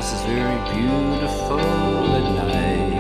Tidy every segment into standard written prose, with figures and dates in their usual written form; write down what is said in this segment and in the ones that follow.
house is very beautiful at night.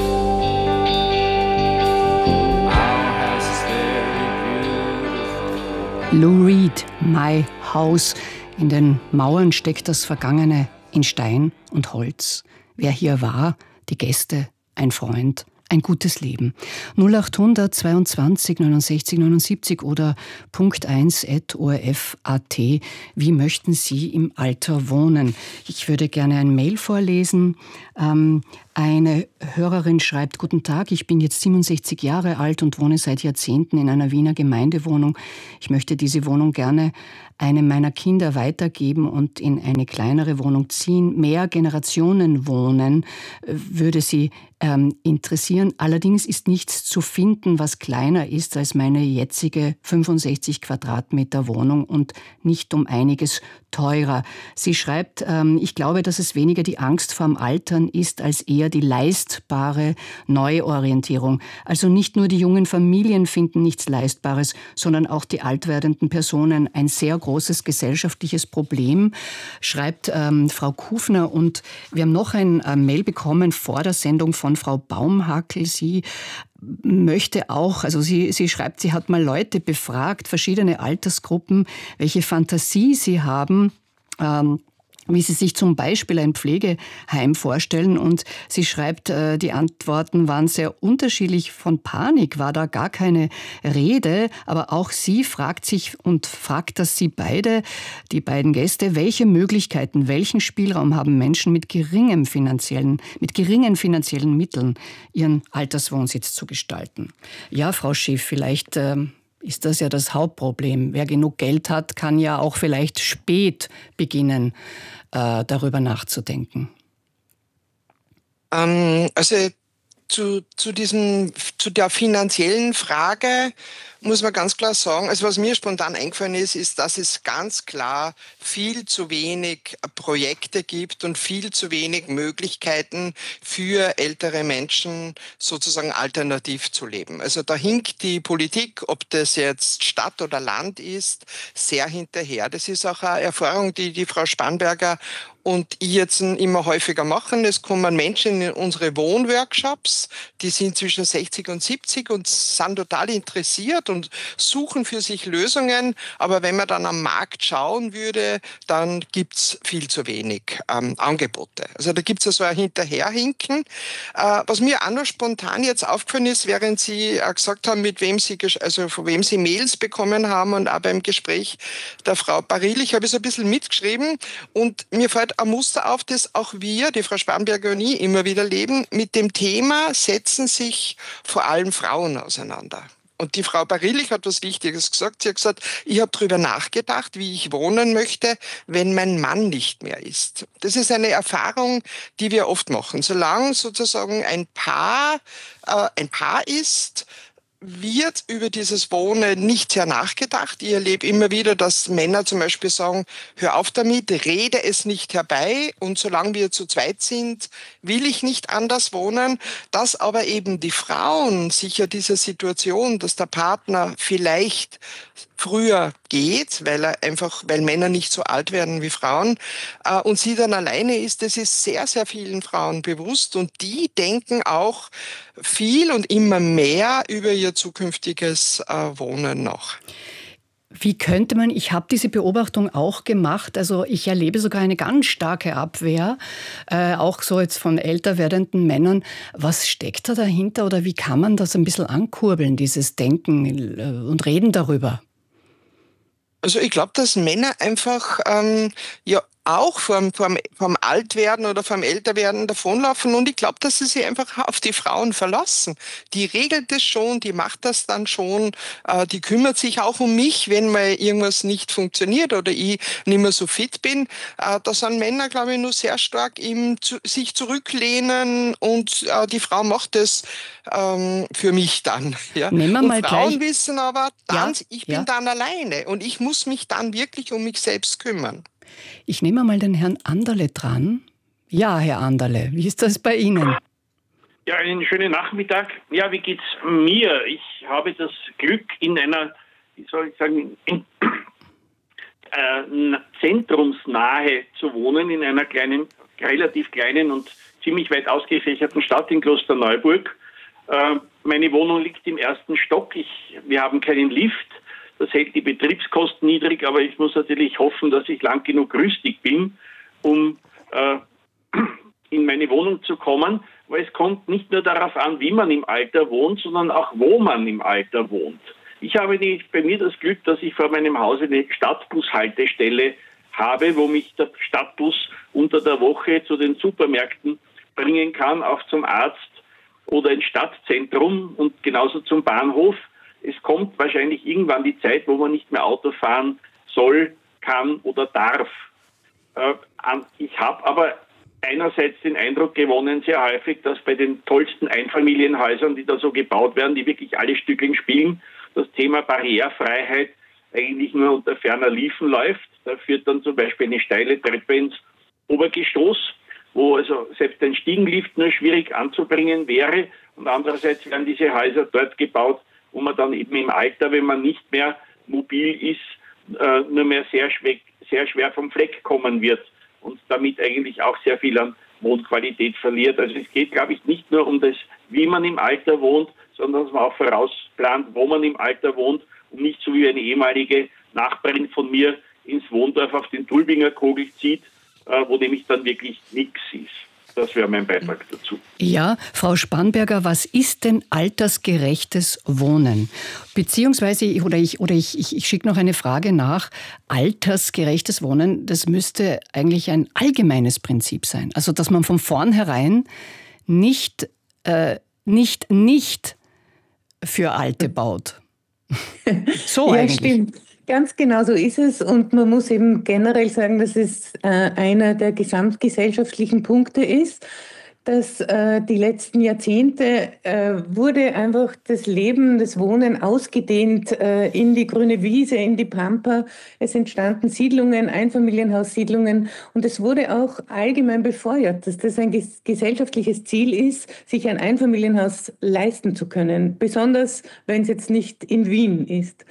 Our house is very beautiful. Lou Reed, My House. In den Mauern steckt das Vergangene in Stein und Holz. Wer hier war, die Gäste, ein Freund, ein gutes Leben. 0800 22 69 79 oder .1@ORF.at. Wie möchten Sie im Alter wohnen? Ich würde gerne ein Mail vorlesen. Eine Hörerin schreibt: Guten Tag, ich bin jetzt 67 Jahre alt und wohne seit Jahrzehnten in einer Wiener Gemeindewohnung. Ich möchte diese Wohnung gerne einem meiner Kinder weitergeben und in eine kleinere Wohnung ziehen. Mehr Generationen wohnen würde sie interessieren. Allerdings ist nichts zu finden, was kleiner ist als meine jetzige 65 Quadratmeter Wohnung und nicht um einiges teurer. Sie schreibt, ich glaube, dass es weniger die Angst vorm Altern ist, als eher die leistbare Neuorientierung. Also nicht nur die jungen Familien finden nichts Leistbares, sondern auch die alt werdenden Personen. Ein sehr großes gesellschaftliches Problem, schreibt Frau Kufner. Und wir haben noch ein Mail bekommen vor der Sendung von Frau Baumhackel. Sie möchte auch, also sie schreibt, sie hat mal Leute befragt, verschiedene Altersgruppen, welche Fantasie sie haben, wie sie sich zum Beispiel ein Pflegeheim vorstellen. Und sie schreibt, die Antworten waren sehr unterschiedlich. Von Panik war da gar keine Rede. Aber auch sie fragt sich und fragt das sie beide, die beiden Gäste, welche Möglichkeiten, welchen Spielraum haben Menschen mit geringen finanziellen Mitteln, ihren Alterswohnsitz zu gestalten. Ja, Frau Schiff, vielleicht ist das ja das Hauptproblem. Wer genug Geld hat, kann ja auch vielleicht spät beginnen, darüber nachzudenken. Also zu der finanziellen Frage muss man ganz klar sagen, also was mir spontan eingefallen ist, dass es ganz klar viel zu wenig Projekte gibt und viel zu wenig Möglichkeiten für ältere Menschen sozusagen alternativ zu leben. Also da hinkt die Politik, ob das jetzt Stadt oder Land ist, sehr hinterher. Das ist auch eine Erfahrung, die Frau Spanberger und ich jetzt immer häufiger machen. Es kommen Menschen in unsere Wohnworkshops, die sind zwischen 60 und 70 und sind total interessiert und suchen für sich Lösungen. Aber wenn man dann am Markt schauen würde, dann gibt's viel zu wenig Angebote. Also da gibt's ja so ein Hinterherhinken. Was mir auch noch spontan jetzt aufgefallen ist, während Sie gesagt haben, von wem Sie Mails bekommen haben und auch beim Gespräch der Frau Barill, ich habe so ein bisschen mitgeschrieben und mir fällt ein Muster auf, das auch wir, die Frau Spanberger und ich, immer wieder leben. Mit dem Thema setzen sich vor allem Frauen auseinander. Und die Frau Barillich hat was Wichtiges gesagt. Sie hat gesagt, ich habe darüber nachgedacht, wie ich wohnen möchte, wenn mein Mann nicht mehr ist. Das ist eine Erfahrung, die wir oft machen. Solange sozusagen ein Paar ist, wird über dieses Wohnen nicht sehr nachgedacht. Ich erlebe immer wieder, dass Männer zum Beispiel sagen, hör auf damit, rede es nicht herbei und solange wir zu zweit sind, will ich nicht anders wohnen. Dass aber eben die Frauen sicher dieser Situation, dass der Partner vielleicht früher geht, weil Männer nicht so alt werden wie Frauen und sie dann alleine ist, das ist sehr, sehr vielen Frauen bewusst und die denken auch viel und immer mehr über ihr zukünftiges Wohnen nach. Wie könnte man, ich habe diese Beobachtung auch gemacht, also ich erlebe sogar eine ganz starke Abwehr, auch so jetzt von älter werdenden Männern. Was steckt da dahinter oder wie kann man das ein bisschen ankurbeln, dieses Denken und Reden darüber? Also ich glaube, dass Männer einfach auch vom Altwerden oder vom Älterwerden davonlaufen und ich glaube, dass sie sich einfach auf die Frauen verlassen. Die regelt das schon, die macht das dann schon, die kümmert sich auch um mich, wenn mal irgendwas nicht funktioniert oder ich nicht mehr so fit bin. Da sind Männer, glaube ich, nur sehr stark sich zurücklehnen und die Frau macht das für mich dann. Ja. Nehmen wir Und mal Frauen gleich. wissen aber dann, Ja, ich ja. bin dann alleine und ich muss mich dann wirklich um mich selbst kümmern. Ich nehme mal den Herrn Anderle dran. Ja, Herr Anderle, wie ist das bei Ihnen? Ja, einen schönen Nachmittag. Ja, wie geht's mir? Ich habe das Glück, in einer, wie soll ich sagen, zentrumsnahe zu wohnen, in einer kleinen relativ kleinen und ziemlich weit ausgefächerten Stadt in Klosterneuburg. Meine Wohnung liegt im ersten Stock. Wir haben keinen Lift. Das hält die Betriebskosten niedrig, aber ich muss natürlich hoffen, dass ich lang genug rüstig bin, um in meine Wohnung zu kommen, weil es kommt nicht nur darauf an, wie man im Alter wohnt, sondern auch, wo man im Alter wohnt. Ich habe bei mir das Glück, dass ich vor meinem Haus eine Stadtbushaltestelle habe, wo mich der Stadtbus unter der Woche zu den Supermärkten bringen kann, auch zum Arzt oder ins Stadtzentrum und genauso zum Bahnhof. Es kommt wahrscheinlich irgendwann die Zeit, wo man nicht mehr Auto fahren soll, kann oder darf. Ich habe aber einerseits den Eindruck gewonnen, sehr häufig, dass bei den tollsten Einfamilienhäusern, die da so gebaut werden, die wirklich alle Stückchen spielen, das Thema Barrierefreiheit eigentlich nur unter ferner Liefen läuft. Da führt dann zum Beispiel eine steile Treppe ins Obergeschoss, wo also selbst ein Stiegenlift nur schwierig anzubringen wäre. Und andererseits werden diese Häuser dort gebaut, wo man dann eben im Alter, wenn man nicht mehr mobil ist, nur mehr sehr schwer vom Fleck kommen wird und damit eigentlich auch sehr viel an Wohnqualität verliert. Also es geht, glaube ich, nicht nur um das, wie man im Alter wohnt, sondern dass man auch vorausplant, wo man im Alter wohnt und nicht so wie eine ehemalige Nachbarin von mir ins Wohndorf auf den Tulbinger Kogel zieht, wo nämlich dann wirklich nichts ist. Das wäre mein Beitrag dazu. Ja, Frau Spanberger, was ist denn altersgerechtes Wohnen? Beziehungsweise, ich schicke noch eine Frage nach. Altersgerechtes Wohnen, das müsste eigentlich ein allgemeines Prinzip sein. Also, dass man von vornherein nicht für Alte baut. So Ja, eigentlich. stimmt. Ganz genau so ist es. Und man muss eben generell sagen, dass es einer der gesamtgesellschaftlichen Punkte ist, dass die letzten Jahrzehnte wurde einfach das Leben, das Wohnen ausgedehnt in die grüne Wiese, in die Pampa. Es entstanden Siedlungen, Einfamilienhaussiedlungen und es wurde auch allgemein befeuert, dass das ein gesellschaftliches Ziel ist, sich ein Einfamilienhaus leisten zu können, besonders wenn es jetzt nicht in Wien ist.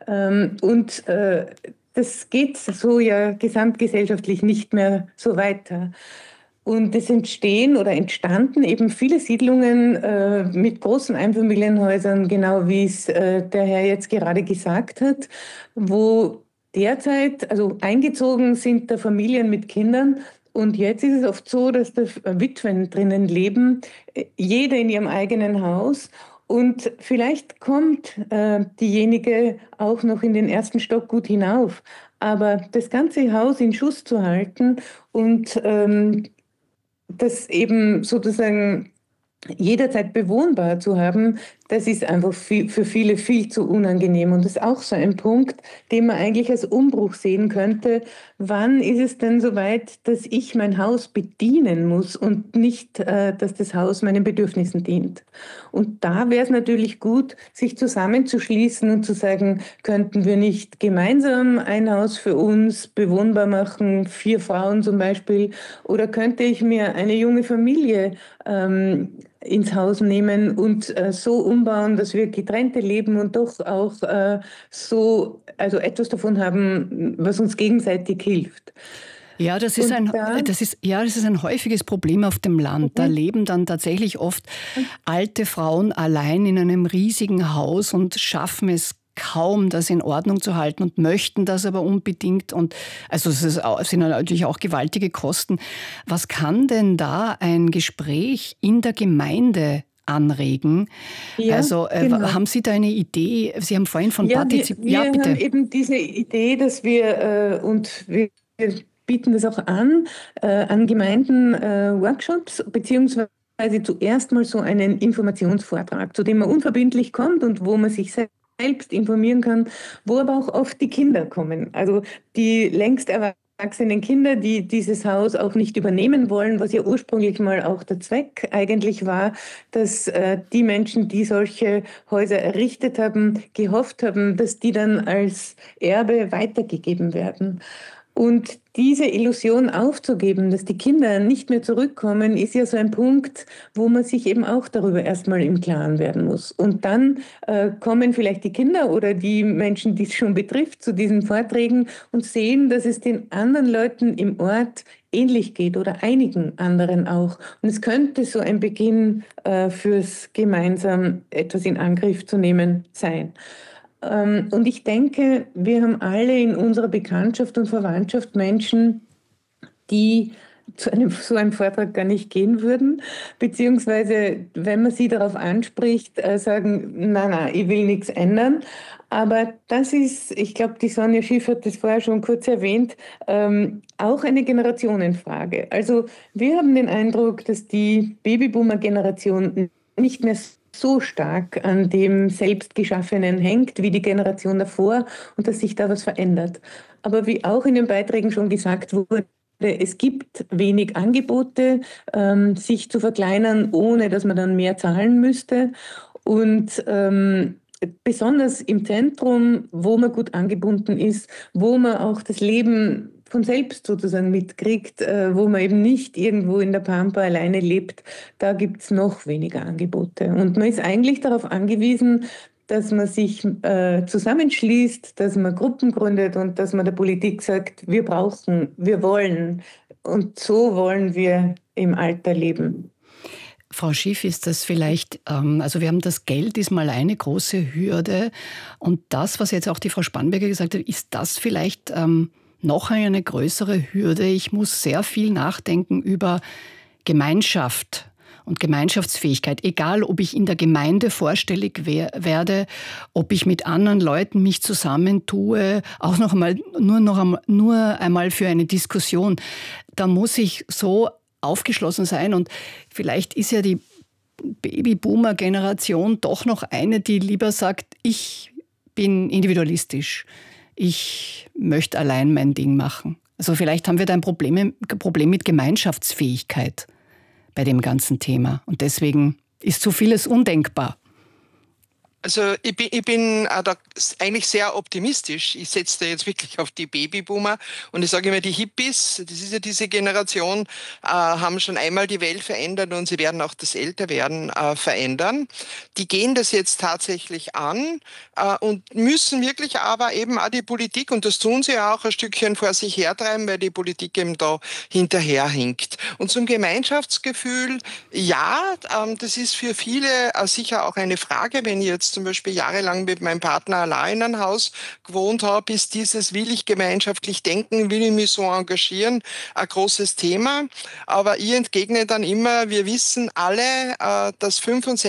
Das geht so ja gesamtgesellschaftlich nicht mehr so weiter. Und es entstanden eben viele Siedlungen mit großen Einfamilienhäusern, genau wie es der Herr jetzt gerade gesagt hat, wo derzeit, also eingezogen sind da Familien mit Kindern. Und jetzt ist es oft so, dass da Witwen drinnen leben, jede in ihrem eigenen Haus. Und vielleicht kommt diejenige auch noch in den ersten Stock gut hinauf. Aber das ganze Haus in Schuss zu halten und das eben sozusagen jederzeit bewohnbar zu haben, das ist einfach für viele viel zu unangenehm. Und das ist auch so ein Punkt, den man eigentlich als Umbruch sehen könnte. Wann ist es denn soweit, dass ich mein Haus bedienen muss und nicht, dass das Haus meinen Bedürfnissen dient? Und da wäre es natürlich gut, sich zusammenzuschließen und zu sagen, könnten wir nicht gemeinsam ein Haus für uns bewohnbar machen, 4 Frauen zum Beispiel, oder könnte ich mir eine junge Familie ins Haus nehmen und so umbauen, dass wir getrennte leben und doch auch also etwas davon haben, was uns gegenseitig hilft. Ja, das ist ein häufiges Problem auf dem Land. Da leben dann tatsächlich oft alte Frauen allein in einem riesigen Haus und schaffen es kaum, das in Ordnung zu halten und möchten das aber unbedingt. Und also es sind natürlich auch gewaltige Kosten. Was kann denn da ein Gespräch in der Gemeinde anregen? Ja, also genau. haben Sie da eine Idee? Sie haben vorhin von Wir bitte. haben eben diese Idee, dass wir bieten das auch an Gemeinden Workshops, beziehungsweise zuerst mal so einen Informationsvortrag, zu dem man unverbindlich kommt und wo man sich selbst informieren kann, wo aber auch oft die Kinder kommen. Also die längst erwachsenen Kinder, die dieses Haus auch nicht übernehmen wollen, was ja ursprünglich mal auch der Zweck eigentlich war, dass die Menschen, die solche Häuser errichtet haben, gehofft haben, dass die dann als Erbe weitergegeben werden. Und diese Illusion aufzugeben, dass die Kinder nicht mehr zurückkommen, ist ja so ein Punkt, wo man sich eben auch darüber erstmal im Klaren werden muss. Und dann kommen vielleicht die Kinder oder die Menschen, die es schon betrifft, zu diesen Vorträgen und sehen, dass es den anderen Leuten im Ort ähnlich geht oder einigen anderen auch. Und es könnte so ein Beginn fürs gemeinsam etwas in Angriff zu nehmen sein. Und ich denke, wir haben alle in unserer Bekanntschaft und Verwandtschaft Menschen, die zu so einem Vortrag gar nicht gehen würden, beziehungsweise, wenn man sie darauf anspricht, sagen, nein, ich will nichts ändern. Aber das ist, ich glaube, die Sonja Schiff hat das vorher schon kurz erwähnt, auch eine Generationenfrage. Also wir haben den Eindruck, dass die Babyboomer-Generation nicht mehr so stark an dem Selbstgeschaffenen hängt wie die Generation davor und dass sich da was verändert. Aber wie auch in den Beiträgen schon gesagt wurde, es gibt wenig Angebote, sich zu verkleinern, ohne dass man dann mehr zahlen müsste. Und besonders im Zentrum, wo man gut angebunden ist, wo man auch das Leben von selbst sozusagen mitkriegt, wo man eben nicht irgendwo in der Pampa alleine lebt, da gibt es noch weniger Angebote. Und man ist eigentlich darauf angewiesen, dass man sich zusammenschließt, dass man Gruppen gründet und dass man der Politik sagt, wir brauchen, wir wollen und so wollen wir im Alter leben. Frau Schiff, ist das vielleicht, also wir haben das Geld ist mal eine große Hürde und das, was jetzt auch die Frau Spanberger gesagt hat, ist das vielleicht noch eine größere Hürde? Ich muss sehr viel nachdenken über Gemeinschaft und Gemeinschaftsfähigkeit, egal ob ich in der Gemeinde vorstellig werde, ob ich mit anderen Leuten mich zusammentue, auch nur einmal für eine Diskussion. Da muss ich so aufgeschlossen sein und vielleicht ist ja die Babyboomer-Generation doch noch eine, die lieber sagt, ich bin individualistisch, ich möchte allein mein Ding machen. Also vielleicht haben wir da ein Problem mit Gemeinschaftsfähigkeit bei dem ganzen Thema. Und deswegen ist so vieles undenkbar. Also ich bin da eigentlich sehr optimistisch. Ich setze da jetzt wirklich auf die Babyboomer und ich sage immer, die Hippies, das ist ja diese Generation, haben schon einmal die Welt verändert und sie werden auch das Älterwerden verändern. Die gehen das jetzt tatsächlich an und müssen wirklich aber eben auch die Politik, und das tun sie ja auch, ein Stückchen vor sich hertreiben, weil die Politik eben da hinterherhinkt. Und zum Gemeinschaftsgefühl, ja, das ist für viele sicher auch eine Frage, wenn ich jetzt zum Beispiel jahrelang mit meinem Partner allein in einem Haus gewohnt habe, ist dieses, will ich gemeinschaftlich denken, will ich mich so engagieren, ein großes Thema. Aber ich entgegne dann immer, wir wissen alle, dass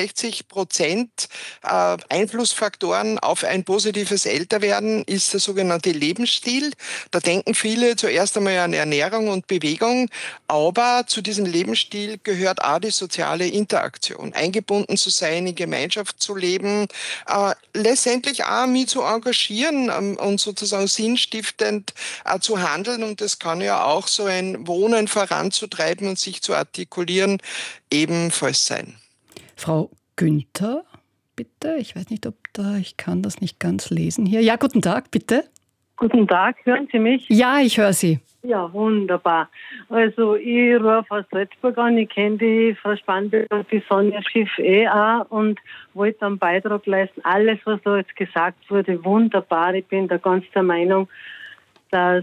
65% Einflussfaktoren auf ein positives Älterwerden ist der sogenannte Lebensstil. Da denken viele zuerst einmal an Ernährung und Bewegung, aber zu diesem Lebensstil gehört auch die soziale Interaktion, eingebunden zu sein, in Gemeinschaft zu leben, letztendlich auch mich zu engagieren und sozusagen sinnstiftend zu handeln. Und das kann ja auch so ein Wohnen voranzutreiben und sich zu artikulieren ebenfalls sein. Frau Günther, bitte. Ich weiß nicht, ich kann das nicht ganz lesen hier. Ja, guten Tag, bitte. Guten Tag, hören Sie mich? Ja, ich höre Sie. Ja, wunderbar. Also ich rufe aus Salzburg an, ich kenne die Frau Spanberger und die Sonja Schiff auch und wollte einen Beitrag leisten. Alles, was da jetzt gesagt wurde, wunderbar. Ich bin da ganz der Meinung, dass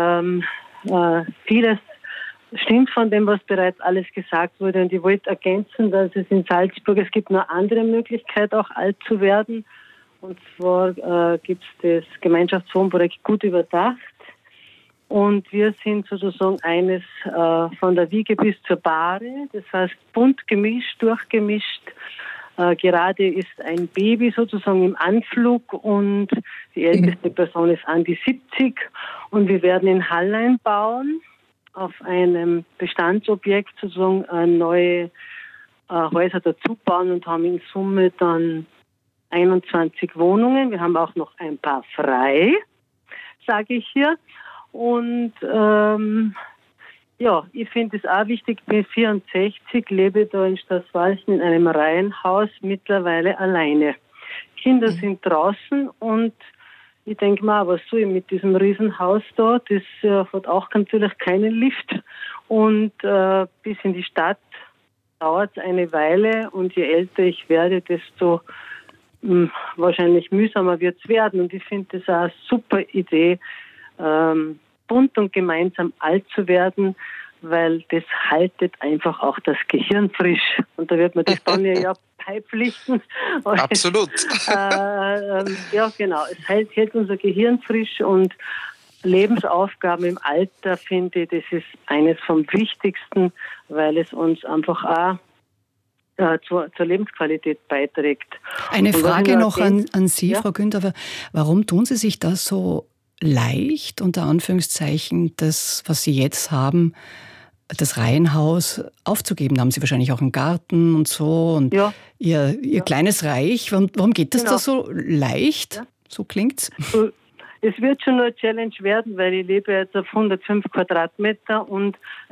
vieles stimmt von dem, was bereits alles gesagt wurde. Und ich wollte ergänzen, dass es in Salzburg, es gibt noch andere Möglichkeiten, auch alt zu werden. Und zwar gibt es das Gemeinschaftswohnprojekt Gut überdacht. Und wir sind sozusagen eines von der Wiege bis zur Bahre. Das heißt bunt gemischt, durchgemischt. Gerade ist ein Baby sozusagen im Anflug und die älteste Person ist an die 70. Und wir werden in Hallein bauen, auf einem Bestandsobjekt sozusagen neue Häuser dazu bauen und haben in Summe dann 21 Wohnungen. Wir haben auch noch ein paar frei, sage ich hier. Und ja, ich finde es auch wichtig, ich bin 64, lebe da in Stasswalchen in einem Reihenhaus, mittlerweile alleine. Kinder sind draußen und ich denke mal, was soll ich mit diesem Riesenhaus da? Das hat auch natürlich keinen Lift und bis in die Stadt dauert es eine Weile und je älter ich werde, desto wahrscheinlich mühsamer wird es werden. Und ich finde das auch eine super Idee, bunt und gemeinsam alt zu werden. weil das haltet einfach auch das Gehirn frisch. Und da wird man das dann ja beipflichten. Absolut. Ja, genau. Es hält unser Gehirn frisch und Lebensaufgaben im Alter, finde ich, das ist eines vom Wichtigsten, weil es uns einfach auch zur Lebensqualität beiträgt. Eine Frage noch an Sie, ja? Frau Günther. Warum tun Sie sich das so leicht, unter Anführungszeichen, das, was Sie jetzt haben, das Reihenhaus aufzugeben? Da haben Sie wahrscheinlich auch einen Garten und so und Ihr kleines Reich. Warum geht das da so leicht? Ja. So klingt's. Es wird schon eine Challenge werden, weil ich lebe jetzt auf 105 Quadratmeter und